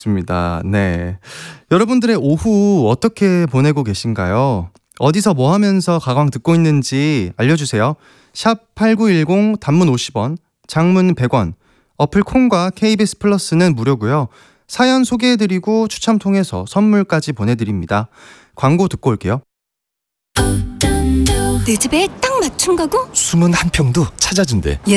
좋습니다. 네. 여러분들의 오후 어떻게 보내고 계신가요? 어디서 뭐 하면서 가광 듣고 있는지 알려주세요. 샵 8910 단문 50원, 장문 100원, 어플 콩과 KBS 플러스는 무료고요. 사연 소개해드리고 추첨 통해서 선물까지 보내드립니다. 광고 듣고 올게요. 내 집에 딱 맞춘 가구? 숨은 한 평도 찾아준대.